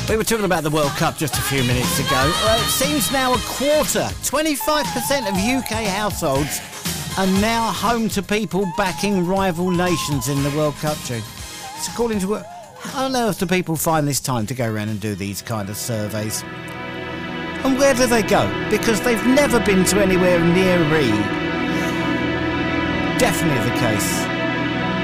We were talking about the World Cup just a few minutes ago. It seems now a quarter, 25% of UK households are now home to people backing rival nations in the World Cup, June. It's according to... How on earth do people find this time to go around and do these kind of surveys? And where do they go? Because they've never been to anywhere near Definitely the case